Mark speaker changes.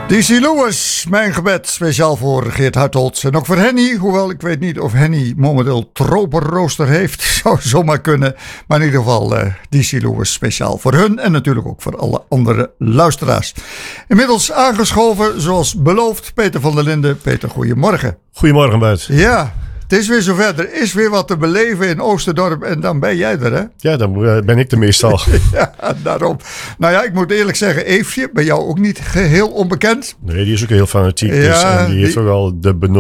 Speaker 1: DC Lewis, mijn gebed, speciaal voor Geert Hartholz. En ook voor Henny, hoewel ik weet niet of Henny momenteel tropenrooster heeft. Zou zomaar kunnen. Maar in ieder geval DC Lewis speciaal voor hun en natuurlijk ook voor alle andere luisteraars. Inmiddels aangeschoven, zoals beloofd, Peter van der Linden. Peter, goedemorgen.
Speaker 2: Goedemorgen, Buit.
Speaker 1: Ja, het is weer zover. Er is weer wat te beleven in Oosterdorp en dan ben jij er, hè?
Speaker 2: Ja, dan ben ik er meestal.
Speaker 1: Ja, daarom. Nou ja, ik moet eerlijk zeggen, Eefje, bij jou ook niet geheel onbekend.
Speaker 2: Nee, die is ook heel fanatiek.
Speaker 1: Ja,
Speaker 2: dus, en die heeft ook al de